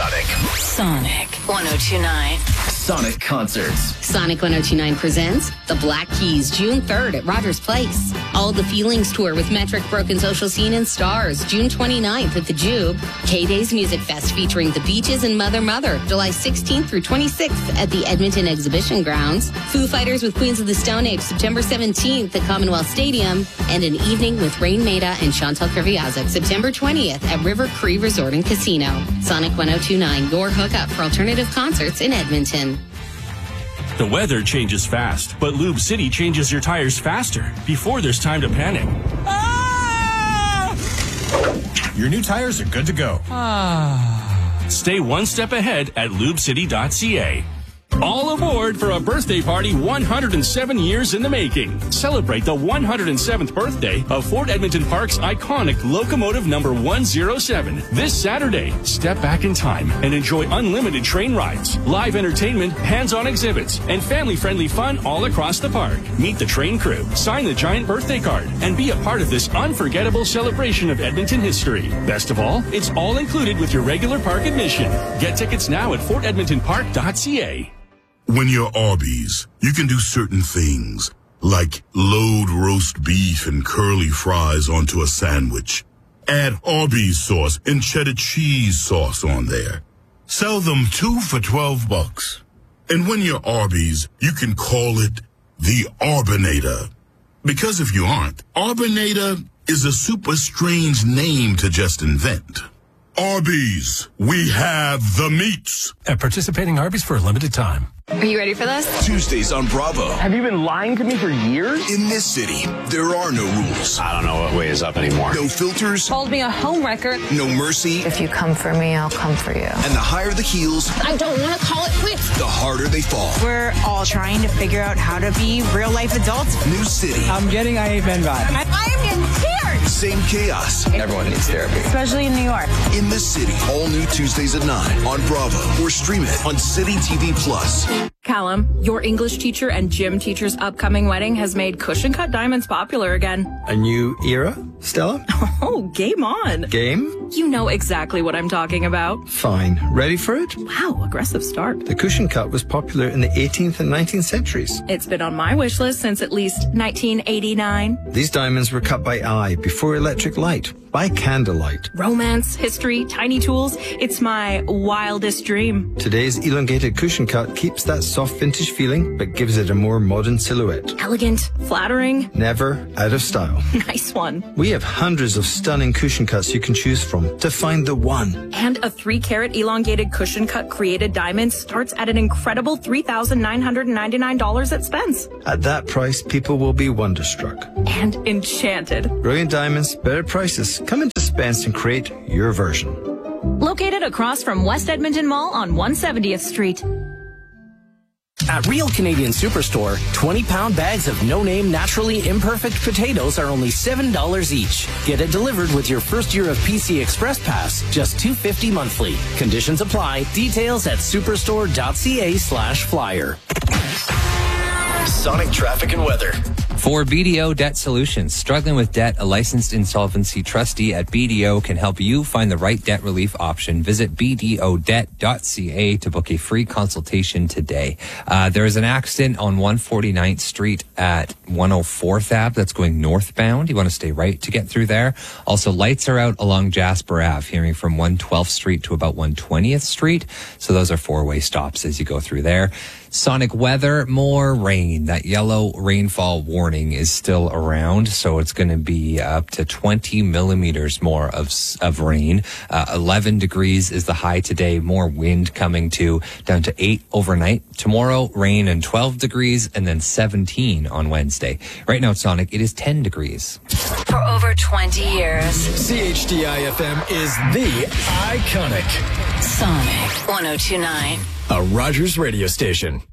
Sonic. Sonic 1029. Sonic Concerts. Sonic 1029 presents The Black Keys, June 3rd at Rogers Place. All the Feelings Tour with Metric, Broken Social Scene, and Stars, June 29th at the Jube. K-Days Music Fest featuring The Beaches and Mother Mother, July 16th through 26th at the Edmonton Exhibition Grounds. Foo Fighters with Queens of the Stone Age, September 17th at Commonwealth Stadium. And an evening with Rain Maida and Chantal Kreviazuk, September 20th at River Cree Resort and Casino. Sonic 1029, your hookup for alternative concerts in Edmonton. The weather changes fast, but Lube City changes your tires faster before there's time to panic. Ah! Your new tires are good to go. Stay one step ahead at lubecity.ca. All aboard for a birthday party 107 years in the making. Celebrate the 107th birthday of Fort Edmonton Park's iconic locomotive number 107. This Saturday, step back in time and enjoy unlimited train rides, live entertainment, hands-on exhibits, and family-friendly fun all across the park. Meet the train crew, sign the giant birthday card, and be a part of this unforgettable celebration of Edmonton history. Best of all, it's all included with your regular park admission. Get tickets now at fortedmontonpark.ca. When you're Arby's, you can do certain things, like load roast beef and curly fries onto a sandwich. Add Arby's sauce and cheddar cheese sauce on there. Sell them 2 for $12. And when you're Arby's, you can call it the Arbinator. Because if you aren't, Arbinator is a super strange name to just invent. Arby's, we have the meats. At participating Arby's for a limited time. Are you ready for this? Tuesdays on Bravo. Have you been lying to me for years? In this city, there are no rules. I don't know what way is up anymore. No filters. Called me a homewrecker. No mercy. If you come for me, I'll come for you. And the higher the heels, I don't want to call it quits. the harder they fall. We're all trying to figure out how to be real-life adults. New city. I'm getting IAFN vibe. I am in tears! Same chaos. Everyone needs therapy. Especially in New York. In this city. All new Tuesdays at 9 on Bravo. Or stream it on City TV Plus. Callum, your English teacher and gym teacher's upcoming wedding has made cushion cut diamonds popular again. A new era, Stella? Oh, game on. Game? You know exactly what I'm talking about. Fine. Ready for it? Wow, aggressive start. The cushion cut was popular in the 18th and 19th centuries. It's been on my wish list since at least 1989. These diamonds were cut by eye before electric light, by candlelight. Romance, history, tiny tools. It's my wildest dream. Today's elongated cushion cut keeps that soft vintage feeling, but gives it a more modern silhouette. Elegant, flattering. Never out of style. Nice one. We have hundreds of stunning cushion cuts you can choose from to find the one. And a 3-carat elongated cushion cut created diamond starts at an incredible $3,999 at Spence. At that price, people will be wonderstruck. And enchanted. Brilliant diamonds, better prices. Come into Spence and create your version. Located across from West Edmonton Mall on 170th Street. At Real Canadian Superstore, 20-pound bags of no-name, naturally imperfect potatoes are only $7 each. Get it delivered with your first year of PC Express Pass, just $2.50 monthly. Conditions apply. Details at superstore.ca/flyer. Sonic traffic and weather. For BDO Debt Solutions, struggling with debt, a licensed insolvency trustee at BDO can help you find the right debt relief option. Visit bdodebt.ca to book a free consultation today. There is an accident on 149th Street at 104th Ave that's going northbound. You want to stay right to get through there. Also, lights are out along Jasper Ave, hearing from 112th Street to about 120th Street. So those are 4-way stops as you go through there. Sonic weather, more rain. That yellow rainfall warning is still around, so it's going to be up to 20 millimeters more of rain. 11 degrees is the high today. More wind coming to down to 8 overnight. Tomorrow, rain and 12 degrees, and then 17 on Wednesday. Right now, Sonic, it is 10 degrees. For over 20 years, CHDI-FM is the iconic Sonic 1029. a Rogers radio station.